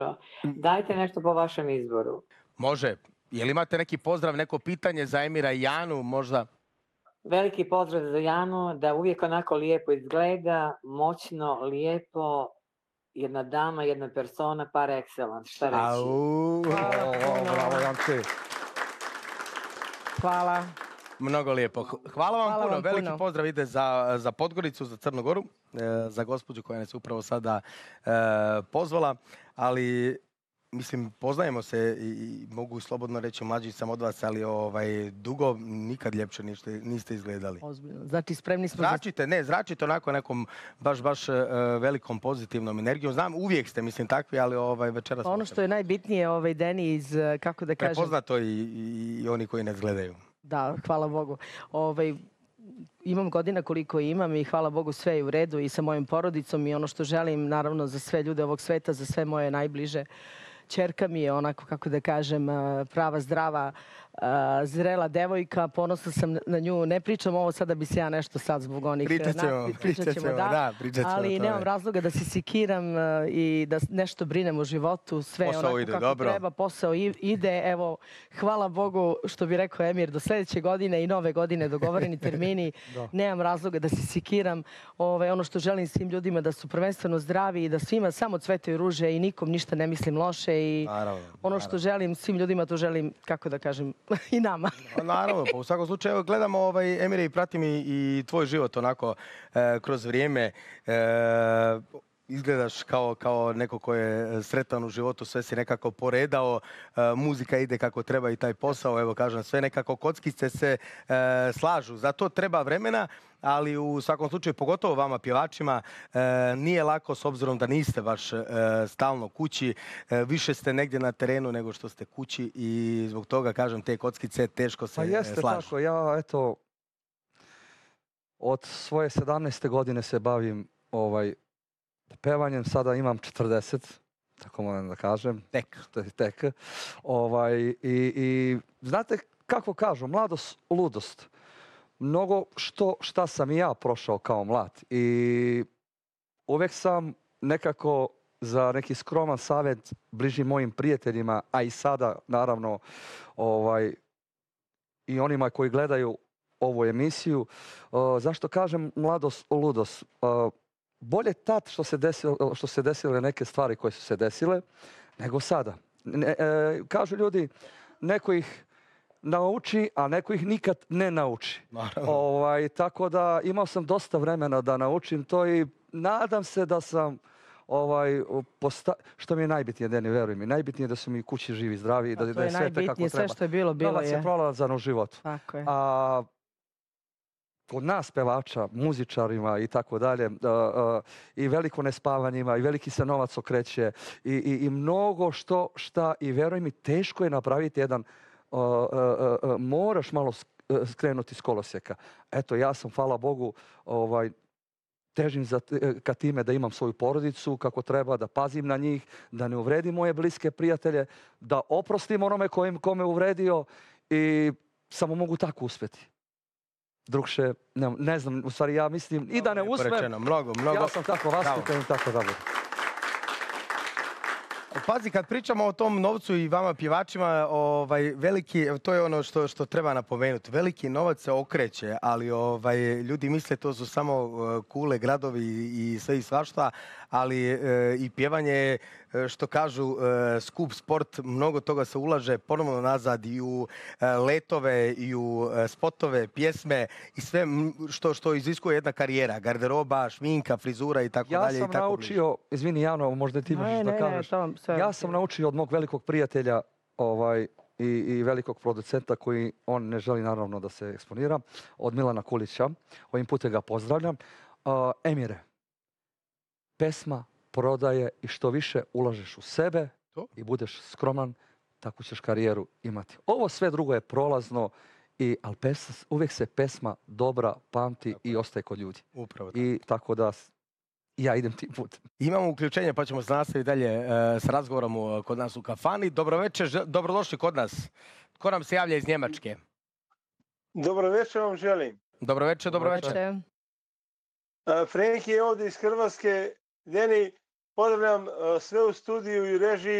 Dajte nešto po vašem izboru. Može. Je li imate neki pozdrav, neko pitanje za Emira i Janu možda? Veliki pozdrav za Janu, da uvijek onako lijepo izgleda, moćno, lijepo, jedna dama, jedna persona, par excellence, šta reći? Bravo, Janče. Hvala. Mnogo lijepo. Hvala vam puno. Veliki pozdrav ide za Podgoricu, za Crnu Goru, za gospođu koja nas upravo sada pozvala, ali mislim, poznajemo se i mogu slobodno reći, mlađi sam od vas, ali dugo nikad ljepše niste izgledali. Ozbiljno. Znači, spremni smo... Zračite onako nekom baš velikom pozitivnom energijom. Znam, uvijek ste, mislim, takvi, ali večeras... Ono što je najbitnije, Deni, iz, kako da kažem... Prepoznato i oni koji ne gledaju. Da, hvala Bogu. Imam godina koliko imam i hvala Bogu sve je u redu i sa mojom porodicom i ono što želim, naravno, za sve ljude ovog sveta, za sve moje najbliže. Ćerka mi je onako, kako da kažem, prava, zdrava, zrela devojka, ponosna sam na nju. Ne pričam ovo sad da bi se ja nešto sad zbog onih... Pričat ćemo, da. Ali nemam razloga da se sikiram i da nešto brinem u životu. Sve onako kako treba, posao ide. Evo, hvala Bogu, što bi rekao Emir, do sljedeće godine i nove godine dogovoreni termini. Nemam razloga da se sikiram. Ono što želim svim ljudima da su prvenstveno zdravi i da svima samo cvetaju ruže i nikom ništa ne mislim loše. I ono što želim svim ljudima, to želim, kako da kažem, i nama. Naravno, pa u svakom slučaju gledamo, Emire, i pratim i tvoj život onako kroz vrijeme. Izgledaš kao neko ko je sretan u životu, sve si nekako poredao, muzika ide kako treba i taj posao, evo kažem, sve nekako kockice se slažu. Za to treba vremena, ali u svakom slučaju, pogotovo vama pjevačima, nije lako s obzirom da niste baš stalno kući, više ste negdje na terenu nego što ste kući i zbog toga, kažem, te kockice teško se slažu. Pa jeste tako, ja eto, od svoje 17. godine se bavim pevanjem, sada imam 40, tako moram da kažem. Tek. I znate kako kažu, mladost, ludost. Mnogo šta sam i ja prošao kao mlad. I uvek sam nekako za neki skroman savjet bliži mojim prijateljima, a i sada, naravno, i onima koji gledaju ovu emisiju. Zašto kažem mladost, ludost? Bolje tad što se desile neke stvari koje su se desile, nego sada. Kažu ljudi, neko ih nauči, a neko ih nikad ne nauči. Tako da imao sam dosta vremena da naučim to i nadam se da sam, što mi je najbitnije, Deni, veruj mi, najbitnije je da su mi kući živi, zdravi, da je sve te kako treba. Sve što je bilo je. Novac je prolazan u životu. Tako je. Kod nas pevača, muzičarima i tako dalje, i veliko nespavanjima, i veliki se novac okreće, i mnogo šta, i veruj mi, teško je napraviti jedan, moraš malo skrenuti s kolosijeka. Eto, ja sam, hvala Bogu, težim ka time da imam svoju porodicu kako treba, da pazim na njih, da ne uvredim moje bliske prijatelje, da oprostim onome kome uvredio i samo mogu tako uspjeti. Drugše, ne znam, u stvari ja mislim i da ne uspem, ja sam tako vaspitan i tako dobro. Pazi, kad pričamo o tom novcu i vama pjevačima, veliki, to je ono što treba napomenuti, veliki novac se okreće, ali ljudi misle to su samo kule, gradovi i sve i svašta, ali i pjevanje je, što kažu, skup sport, mnogo toga se ulaže ponovno nazad i u letove, i u spotove, pjesme i sve što iziskuje jedna karijera, garderoba, šminka, frizura i tako dalje. Ja sam naučio, izvini Jano, možda ti možeš da kažeš, ja sam naučio od mog velikog prijatelja i velikog producenta koji on ne želi naravno da se eksponira, od Milana Kulića, ovim putem ga pozdravljam. Emire, pesma prodaje i što više ulažeš u sebe i budeš skroman, tako ćeš karijeru imati. Ovo sve drugo je prolazno, ali uvijek se pesma dobra pamti i ostaje kod ljudi. Upravo tako. I tako da ja idem tim putem. Imamo uključenje pa ćemo se nastaviti dalje s razgovorom kod nas u kafani. Dobroveče, dobrodošli kod nas. Ko nam se javlja iz Njemačke? Dobroveče vam želim. Dobroveče. Frenki je ovdje iz Hrvatske. Deni, Pozdravljam sve u studiju i režiji.